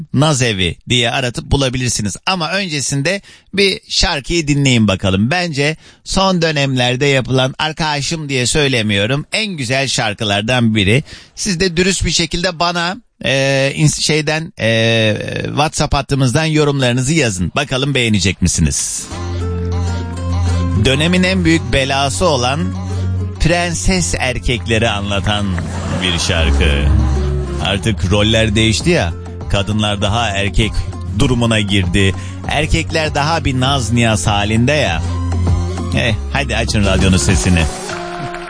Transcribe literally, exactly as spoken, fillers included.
Naz Evi diye aratıp bulabilirsiniz. Ama öncesinde bir şarkıyı dinleyin bakalım. Bence son dönemlerde yapılan, arkadaşım diye söylemiyorum, en güzel şarkılardan biri. Siz de dürüst bir şekilde bana e, şeyden e, WhatsApp hattımızdan yorumlarınızı yazın. Bakalım beğenecek misiniz? Dönemin en büyük belası olan prenses erkekleri anlatan bir şarkı. Artık roller değişti ya. Kadınlar daha erkek durumuna girdi. Erkekler daha bir naz niyaz halinde ya. Eh, hadi açın radyonun sesini.